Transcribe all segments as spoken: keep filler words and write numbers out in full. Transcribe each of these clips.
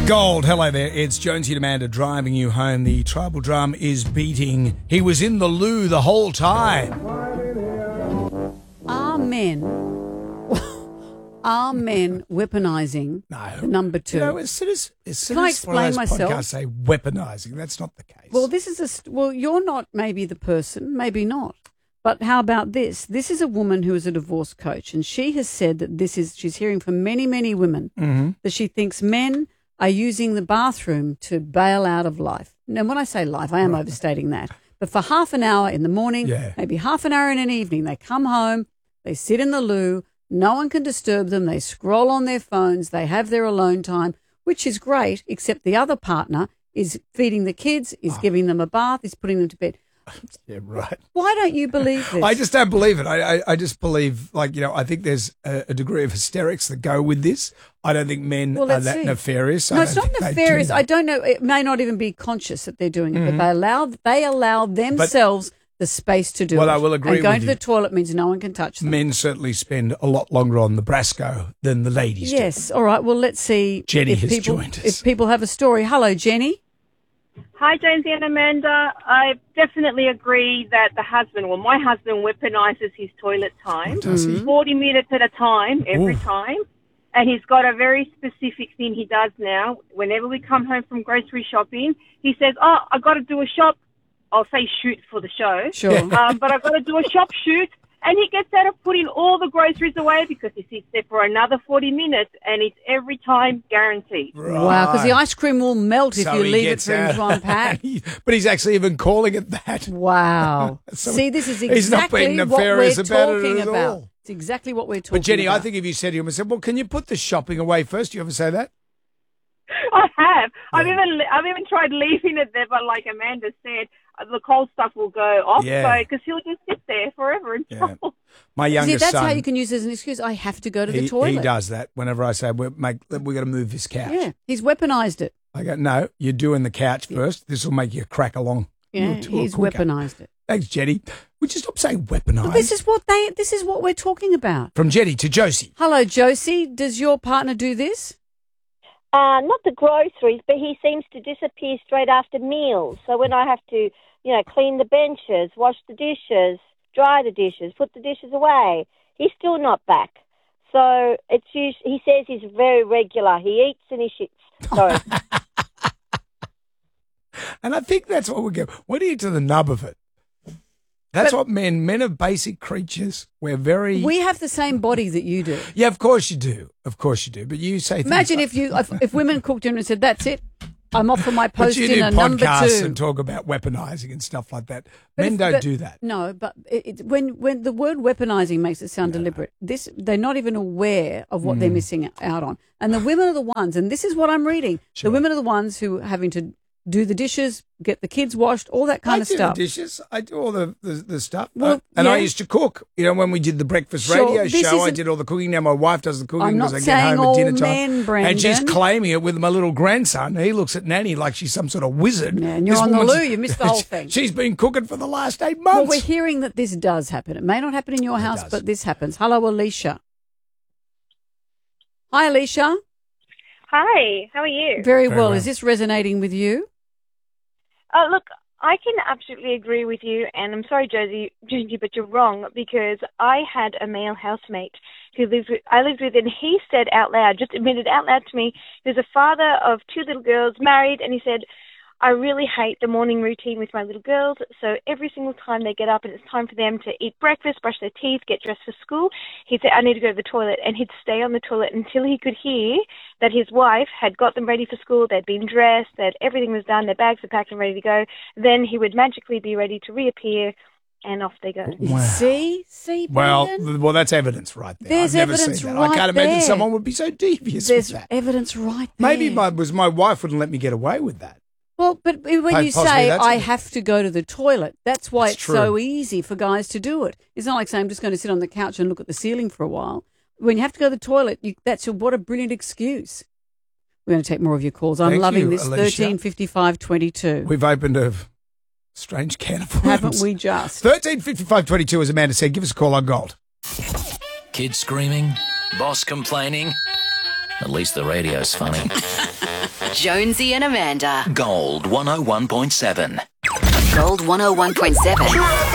Gold, hello there. It's Jonesy and Amanda driving you home. The tribal drum is beating. He was in the loo the whole time. Are men, are men weaponising No. the number two? You know, as soon as, as soon Can I as one of explain those myself? podcasts say weaponising, that's not the case. Well, this is a st- well. You're not maybe the person, maybe not. But how about this? This is a woman who is a divorce coach, and she has said that this is. She's hearing from many, many women mm-hmm. that she thinks men are using the bathroom to bail out of life. Now, when I say life, I am right. overstating that. But for half an hour in the morning, yeah. maybe half an hour in an evening, they come home, they sit in the loo, no one can disturb them, they scroll on their phones, they have their alone time, which is great, except the other partner is feeding the kids, is oh. giving them a bath, is putting them to bed. Yeah, right. Why don't you believe this? I just don't believe it. I, I, I just believe, like, you know, I think there's a, a degree of hysterics that go with this. I don't think men well, are that see. nefarious. No, I it's don't not think nefarious. Do I don't know. It may not even be conscious that they're doing it, mm-hmm. but they allow they allow themselves but, the space to do well, it. Well, I will agree and going with to you. the toilet means no one can touch them. Men certainly spend a lot longer on the Brasco than the ladies do. Yes. All right. Well, let's see. Jenny if has people, joined us. If people have a story. Hello, Jenny. Hi, Jonesy and Amanda. I definitely agree that the husband, well, my husband weaponises his toilet time. Does he? forty minutes at a time, every Oof. time. And he's got a very specific thing he does now. Whenever we come home from grocery shopping, he says, oh, I've got to do a shop. I'll say shoot for the show. Sure. Um, but I've got to do a shop shoot. And he gets out of putting all the groceries away because he sits there for another forty minutes and it's every time guaranteed. Right. Wow, because the ice cream will melt if so you he leave it gets for him out. to unpack. But he's actually even calling it that. Wow. So See, this is he's not exactly being what we're nefarious about it talking at about. all. It's exactly what we're talking But Jenny, about. I think if you said to him and said, well, can you put the shopping away first? Do you ever say that? I have. Yeah. I've even I've even tried leaving it there, but like Amanda said, the cold stuff will go off. Yeah. Because he'll just sit there forever in Yeah. trouble. My youngest See, that's son, how you can use it as an excuse. I have to go to he, the toilet. he does that whenever I say, we're, make, we're going to move this couch. Yeah, he's weaponized it. I go, no, you're doing the couch first. This will make you crack along. Yeah, You're too he's quicker. weaponized it. Thanks, Jenny. Would you stop saying weaponized? But this is what they. This is what we're talking about. From Jenny to Josie. Hello, Josie. Does your partner do this? Uh, not the groceries, but he seems to disappear straight after meals. So when I have to, you know, clean the benches, wash the dishes, dry the dishes, put the dishes away, he's still not back. So it's usually, he says he's very regular. He eats and he shits. Sorry. And I think that's what we go. What do you get to the nub of it? That's But- what men, men are basic creatures. We're very... We have the same body that you do. Yeah, of course you do. Of course you do. But you say things Imagine like- if you if, if women cooked dinner and said, "That's it, I'm off for my But post you do dinner number podcasts two." and talk about weaponizing and stuff like that. But Men if- don't but- do that. No, but it, it, when when the word weaponizing makes it sound deliberate, this they're not even aware of what Mm. they're missing out on. And the women are the ones, and this is what I'm reading. Sure. The women are the ones who are having to do the dishes, get the kids washed, all that kind I of do stuff. the dishes. I do all the, the, the stuff. Well, Uh, and I yeah. used to cook. You know, when we did the breakfast Sure, radio this show, I isn't- did all the cooking. Now my wife does the cooking I'm not because I get saying home all at dinner time. men, Brandon. And she's claiming it with my little grandson. He looks at Nanny like she's some sort of wizard. Yeah, and you're This on the woman's- loo. You missed the whole thing. She's been cooking for the last eight Well, months. we're hearing that this does happen. It may not happen in your house, does. but this happens. Hello, Alicia. Hi, Alicia. Hi, how are you? Very, Very well. well. Is this resonating with you? Uh, look, I can absolutely agree with you, and I'm sorry, Josie, Josie, but you're wrong, because I had a male housemate who lived with, I lived with, and he said out loud, just admitted out loud to me, he was a father of two little girls, married, and he said, I really hate the morning routine with my little girls, so every single time they get up and it's time for them to eat breakfast, brush their teeth, get dressed for school, he'd say, I need to go to the toilet, and he'd stay on the toilet until he could hear that his wife had got them ready for school, they'd been dressed, that everything was done, their bags were packed and ready to go. Then he would magically be ready to reappear, and off they go. Wow. See? See, Well, Brandon? well, that's evidence right there. There's I've never evidence seen that. right I can't imagine there. someone would be so devious There's with that. evidence right there. Maybe my was my wife wouldn't let me get away with that. Well, but when you Possibly say, that's I it. have to go to the toilet, that's why It's it's true. so easy for guys to do it. It's not like saying, I'm just going to sit on the couch and look at the ceiling for a while. When you have to go to the toilet, you, that's a, what a brilliant excuse. We're going to take more of your calls. I'm Thank loving you, this. Alicia. thirteen fifty-five twenty-two. We've opened a strange can of worms. Haven't we just? thirteen fifty-five twenty-two, as Amanda said. Give us a call on Gold. Kids screaming, boss complaining. At least the radio's funny. Jonesy and Amanda. Gold one oh one point seven. Gold one oh one point seven.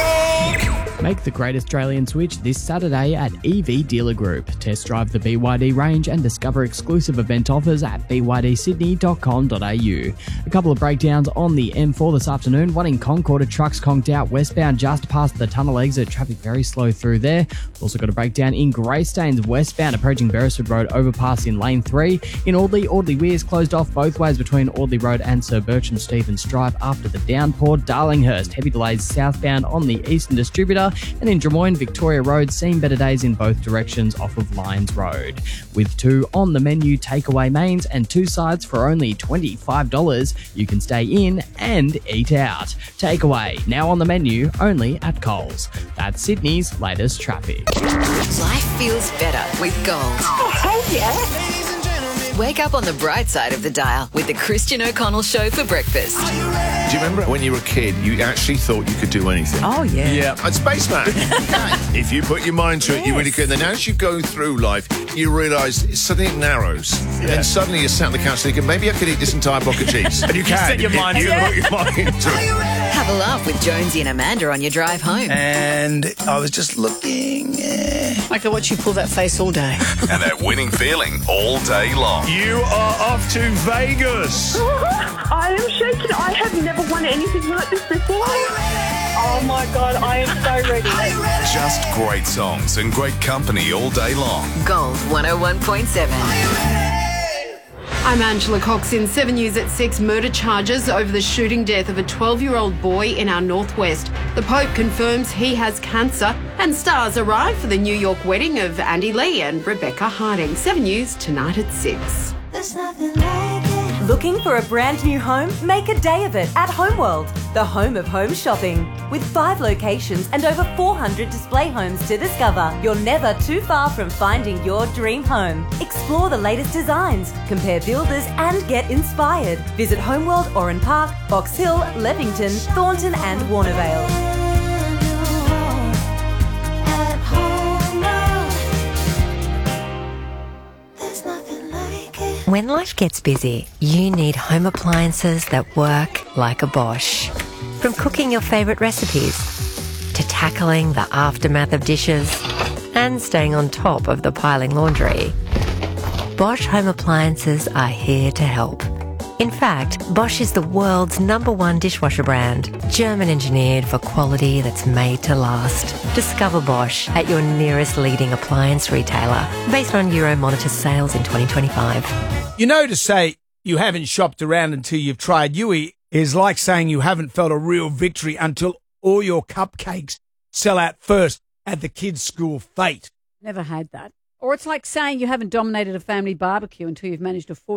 Make the Great Australian Switch this Saturday at E V Dealer Group. Test drive the B Y D range and discover exclusive event offers at b y d sydney dot com dot a u. A couple of breakdowns on the M four this afternoon. One in Concord, a truck's conked out westbound just past the tunnel exit. Traffic very slow through there. Also got a breakdown in Greystanes westbound approaching Beresford Road overpass in lane three. In Audley, Audley Weirs closed off both ways between Audley Road and Sir Bertram Stevens Drive after the downpour. Darlinghurst, heavy delays southbound on the Eastern Distributor. And in Drummoyne, Victoria Road, seeing better days in both directions off of Lyons Road. With two on the menu takeaway mains and two sides for only twenty-five dollars, you can stay in and eat out. Takeaway, now on the menu, only at Coles. That's Sydney's latest traffic. Life feels better with Gold. Oh, hell yeah. Wake up on the bright side of the dial with the Christian O'Connell Show for breakfast. Do you remember when you were a kid, you actually thought you could do anything? Oh, yeah. Yeah, I'm Spaceman. If you put your mind to it, you really could. Then as you go through life, you realise suddenly it narrows. Yeah. And then suddenly you're sat on the couch thinking, maybe I could eat this entire block of cheese. And you can. Set your mind to Yeah. put your mind to it. Have a laugh with Jonesy and Amanda on your drive home. And I was just looking. eh. I could watch you pull that face all day. And that winning feeling all day long. You are off to Vegas. I am shaking. I have never won anything like this before. Oh my God, I am so ready. Just great songs and great company all day long. Gold one oh one point seven. I'm Angela Cox in seven News at six. Murder charges over the shooting death of a twelve-year-old boy in our northwest. The Pope confirms he has cancer, and stars arrive for the New York wedding of Andy Lee and Rebecca Harding. seven News tonight at six. There's nothing like it. Looking for a brand new home? Make a day of it at Homeworld, the home of home shopping. With five locations and over four hundred display homes to discover, you're never too far from finding your dream home. Explore the latest designs, compare builders and get inspired. Visit Homeworld Oran Park, Box Hill, Leppington, Thornton and Warnervale. When life gets busy, you need home appliances that work like a Bosch. From cooking your favourite recipes, to tackling the aftermath of dishes, and staying on top of the piling laundry, Bosch home appliances are here to help. In fact, Bosch is the world's number one dishwasher brand, German engineered for quality that's made to last. Discover Bosch at your nearest leading appliance retailer, based on Euromonitor sales in twenty twenty-five. You know, to say you haven't shopped around until you've tried Yui is like saying you haven't felt a real victory until all your cupcakes sell out first at the kids' school fete. Never had that. Or it's like saying you haven't dominated a family barbecue until you've managed to afford